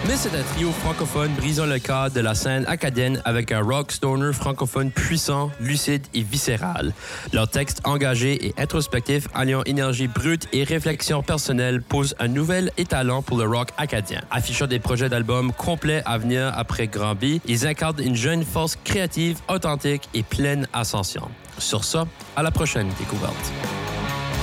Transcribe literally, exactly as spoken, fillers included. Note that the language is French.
Mais c'est un trio francophone brisant le cadre de la scène acadienne avec un rock stoner francophone puissant, lucide et viscéral. Leur texte engagé et introspectif, alliant énergie brute et réflexion personnelle, pose un nouvel étalon pour le rock acadien. Affichant des projets d'albums complets à venir après Grand B, ils incarnent une jeune force créative, authentique et pleine ascension. Sur ça, à la prochaine découverte.